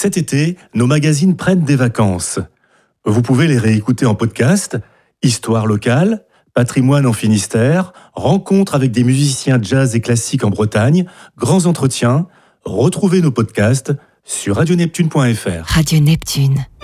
Cet été, nos magazines prennent des vacances. Vous pouvez les réécouter en podcast, Histoire locale, Patrimoine en Finistère, rencontres avec des musiciens jazz et classiques en Bretagne, grands entretiens. Retrouvez nos podcasts sur radioneptune.fr. Radio Neptune.